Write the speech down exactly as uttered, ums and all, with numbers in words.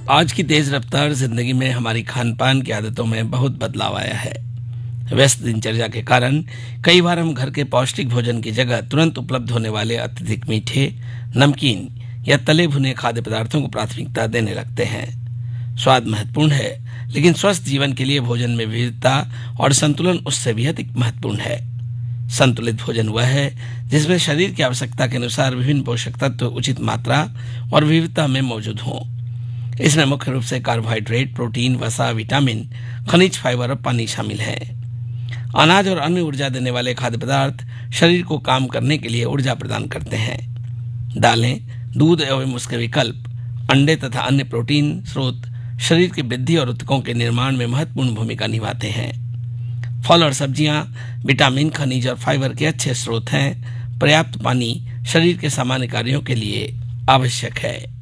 आज की तेज रफ्तार जिंदगी में हमारी खान पान की आदतों में बहुत बदलाव आया है। व्यस्त दिनचर्या के कारण कई बार हम घर के पौष्टिक भोजन की जगह तुरंत उपलब्ध होने वाले अत्यधिक मीठे, नमकीन या तले भुने खाद्य पदार्थों को प्राथमिकता देने लगते हैं। स्वाद महत्वपूर्ण है, लेकिन स्वस्थ जीवन के लिए भोजन में विविधता और संतुलन उससे भी अधिक महत्वपूर्ण है। संतुलित भोजन वह है जिसमें शरीर की आवश्यकता के अनुसार विभिन्न पोषक तत्व उचित मात्रा और विविधता में मौजूद हों। इसमें मुख्य रूप से कार्बोहाइड्रेट, प्रोटीन, वसा, विटामिन, खनिज, फाइबर और पानी शामिल है। अनाज और अन्य ऊर्जा देने वाले खाद्य पदार्थ शरीर को काम करने के लिए ऊर्जा प्रदान करते हैं। दालें, दूध एवं उसके विकल्प, अंडे तथा अन्य प्रोटीन स्रोत शरीर की वृद्धि और ऊतकों के निर्माण में महत्वपूर्ण भूमिका निभाते हैं। फल और सब्जियां विटामिन, खनिज और फाइबर के अच्छे स्रोत हैं। पर्याप्त पानी शरीर के सामान्य कार्यों के लिए आवश्यक है।